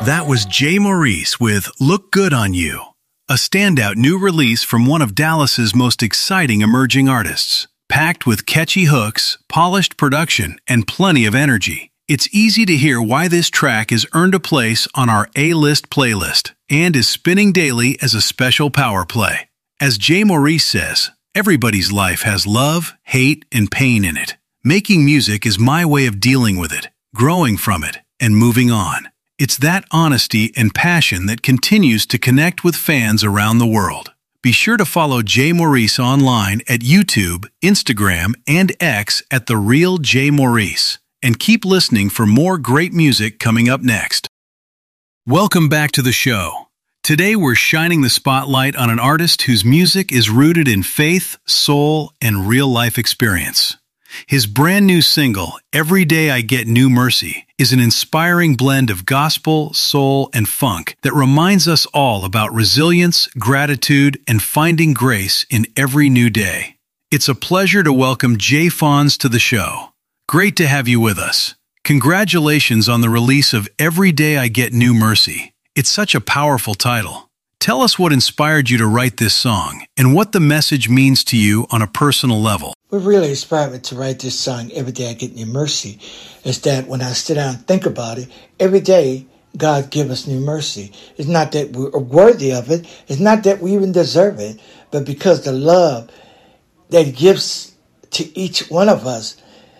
That was Jay Maurice with Look Good on You, a standout new release from one of Dallas's most exciting emerging artists. Packed with catchy hooks, polished production, and plenty of energy, it's easy to hear why this track has earned a place on our A-list playlist and is spinning daily as a special power play. As Jay Maurice says, everybody's life has love, hate, and pain in it. Making music is my way of dealing with it, growing from it, and moving on. It's that honesty and passion that continues to connect with fans around the world. Be sure to follow Jay Maurice online at YouTube, Instagram, and X at The Real Jay Maurice. And keep listening for more great music coming up next. Welcome back to the show. Today we're shining the spotlight on an artist whose music is rooted in faith, soul, and real-life experience. His brand new single, Every Day I Get New Mercy, is an inspiring blend of gospel, soul, and funk that reminds us all about resilience, gratitude, and finding grace in every new day. It's a pleasure to welcome Jay Fonz to the show. Great to have you with us. Congratulations on the release of Every Day I Get New Mercy. It's such a powerful title. Tell us what inspired you to write this song and what the message means to you on a personal level. What really inspired me to write this song, Every Day I Get New Mercy, is that when I sit down and think about it, every day God gives us new mercy. It's not that we're worthy of it. It's not that we even deserve it. But because the love that He gives to each one of us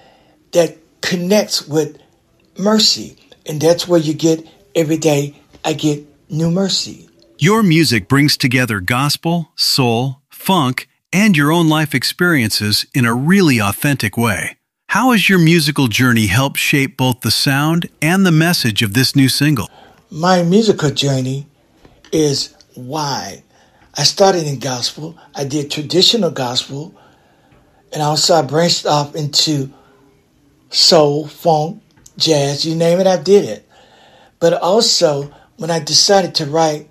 that connects with mercy. And that's where you get Every Day I Get New Mercy. Your music brings together gospel, soul, funk, and your own life experiences in a really authentic way. How has your musical journey helped shape both the sound and the message of this new single? My musical journey is wide. I started in gospel. I did traditional gospel. And also I branched off into soul, funk, jazz, you name it, I did it. But also, when I decided to write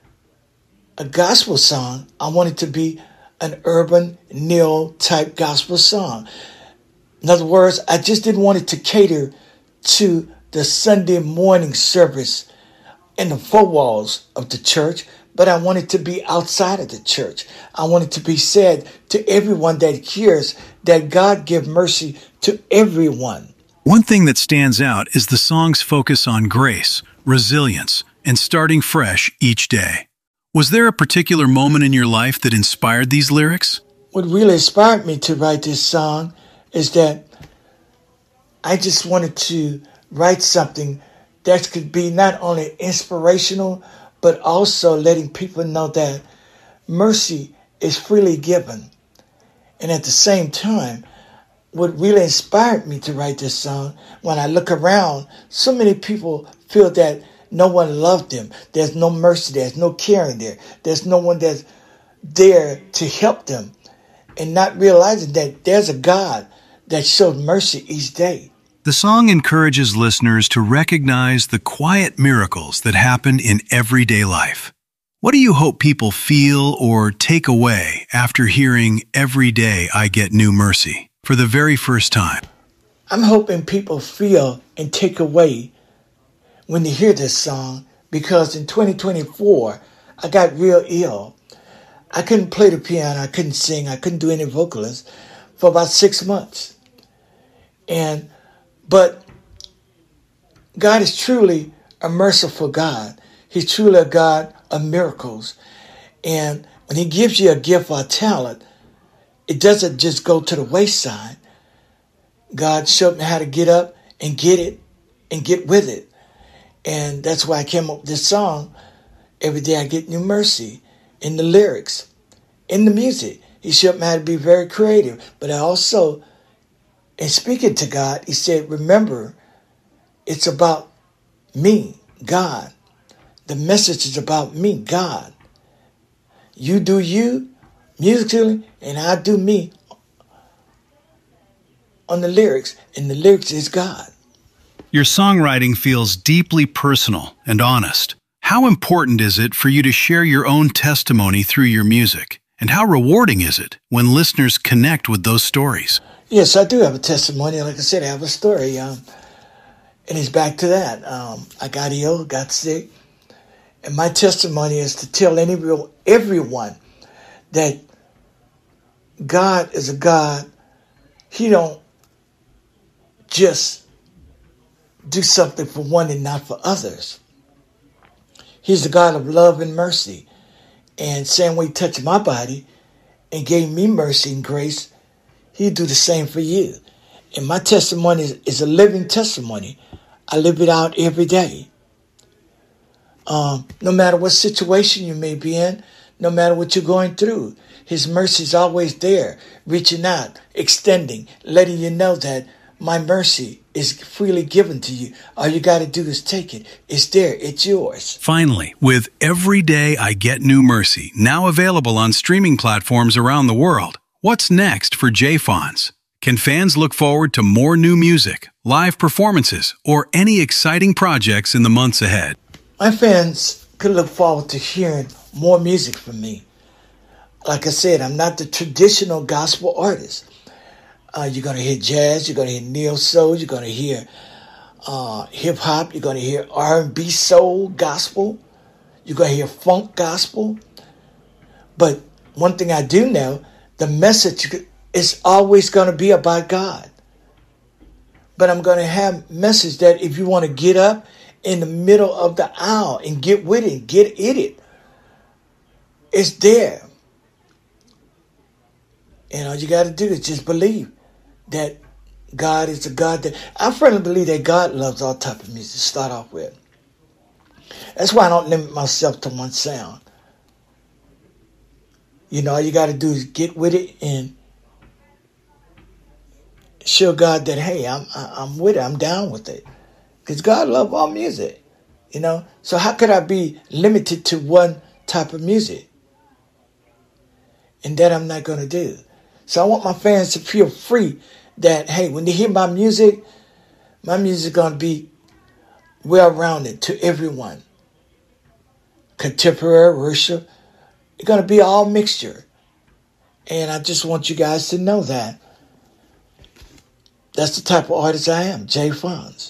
a gospel song, I wanted to be an urban neo-type gospel song. In other words, I just didn't want it to cater to the Sunday morning service in the four walls of the church, but I wanted to be outside of the church. I wanted to be said to everyone that hears that God give mercy to everyone. One thing that stands out is the song's focus on grace, resilience, and starting fresh each day. Was there a particular moment in your life that inspired these lyrics? What really inspired me to write this song is that I just wanted to write something that could be not only inspirational, but also letting people know that mercy is freely given. And at the same time, what really inspired me to write this song, when I look around, so many people feel that no one loved them. There's no mercy. There's no caring there. There's no one that's there to help them. And not realizing that there's a God that shows mercy each day. The song encourages listeners to recognize the quiet miracles that happen in everyday life. What do you hope people feel or take away after hearing Every Day I Get New Mercy for the very first time? I'm hoping people feel and take away when they hear this song, because in 2024, I got real ill. I couldn't play the piano, I couldn't sing, I couldn't do any vocalist for about 6 months. But God is truly a merciful God. He's truly a God of miracles. And when He gives you a gift or a talent, it doesn't just go to the wayside. God showed me how to get up and get it and get with it. And that's why I came up with this song, Every Day I Get New Mercy, in the lyrics, in the music. He showed me how to be very creative. But I also, in speaking to God, He said, remember, it's about me, God. The message is about me, God. You do you, musically, and I do me on the lyrics. And the lyrics is God. Your songwriting feels deeply personal and honest. How important is it for you to share your own testimony through your music? And how rewarding is it when listeners connect with those stories? Yes, I do have a testimony. Like I said, I have a story. And it's back to that. I got ill, got sick. And my testimony is to tell everyone that God is a God. He don't just do something for one and not for others. He's a God of love and mercy. And same way he touched my body and gave me mercy and grace, he'll do the same for you. And my testimony is a living testimony. I live it out every day. No matter what situation you may be in, no matter what you're going through, his mercy is always there, reaching out, extending, letting you know that my mercy is freely given to you. All you got to do is take it. It's there. It's yours. Finally, with Every Day I Get New Mercy, now available on streaming platforms around the world, what's next for J-Fonz? Can fans look forward to more new music, live performances, or any exciting projects in the months ahead? My fans could look forward to hearing more music from me. Like I said, I'm not the traditional gospel artist. You're going to hear jazz, you're going to hear neo-soul, you're going to hear hip-hop, you're going to hear R&B soul gospel, you're going to hear funk gospel. But one thing I do know, the message is always going to be about God. But I'm going to have message that if you want to get up in the middle of the aisle and get with it, get in it, it's there. And all you got to do is just believe that God is a God that... I firmly believe that God loves all type of music to start off with. That's why I don't limit myself to one sound. You know, all you got to do is get with it and show God that, hey, I'm with it, I'm down with it. Because God loves all music, you know. So how could I be limited to one type of music? And that I'm not going to do. So I want my fans to feel free that, hey, when they hear my music is going to be well-rounded to everyone. Contemporary, worship, it's going to be all mixture. And I just want you guys to know that. That's the type of artist I am, J-Fonz.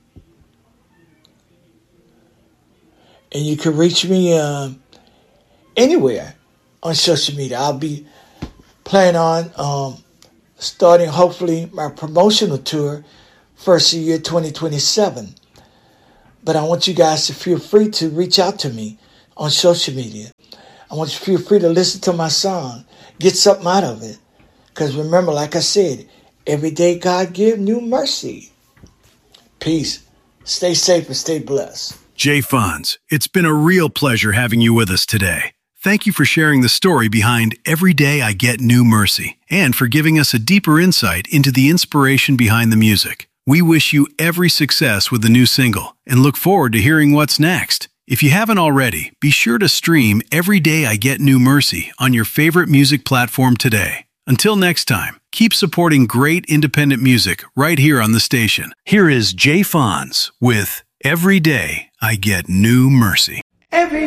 And you can reach me anywhere on social media. I'll be planning on starting, hopefully, my promotional tour first of year 2027. But I want you guys to feel free to reach out to me on social media. I want you to feel free to listen to my song, get something out of it. Because remember, like I said, every day God gives new mercy. Peace. Stay safe and stay blessed. J-Fonz, it's been a real pleasure having you with us today. Thank you for sharing the story behind Every Day I Get New Mercy and for giving us a deeper insight into the inspiration behind the music. We wish you every success with the new single and look forward to hearing what's next. If you haven't already, be sure to stream Every Day I Get New Mercy on your favorite music platform today. Until next time, keep supporting great independent music right here on the station. Here is J-Fonz with Every Day I Get New Mercy. Every